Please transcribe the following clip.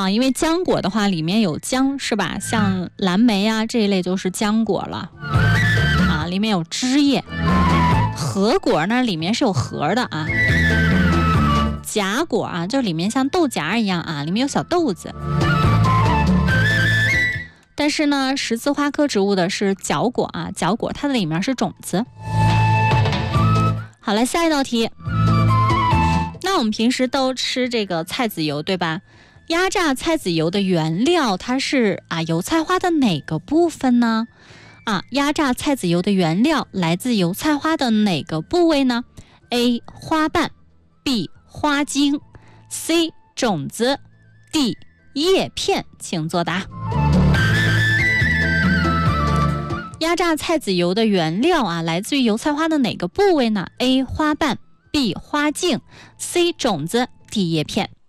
啊，因为浆果的话里面有浆是吧？像蓝莓啊这一类就是浆果了啊，里面有汁液。核果呢里面是有核的啊。荚果啊，就里面像豆荚一样啊，里面有小豆子。但是呢，十字花科植物的是角果啊，角果它的里面是种子。好了，下一道题。那我们平时都吃这个菜籽油，对吧？压榨菜籽油的原料，它是油菜花的哪个部分呢？压榨菜籽油的原料来自油菜花的哪个部位呢 ？A. 花瓣 B. 花茎 C. 种子 D. 叶片，请作答。压榨菜籽油的原料来自于油菜花的哪个部位呢 ？A. 花瓣 B. 花茎 C. 种子 D. 叶片。